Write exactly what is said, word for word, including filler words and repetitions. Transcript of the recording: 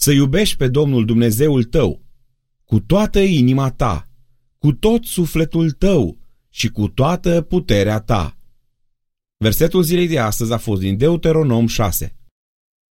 să iubești pe Domnul Dumnezeul tău cu toată inima ta, cu tot sufletul tău și cu toată puterea ta. Versetul zilei de astăzi a fost din Deuteronom șase.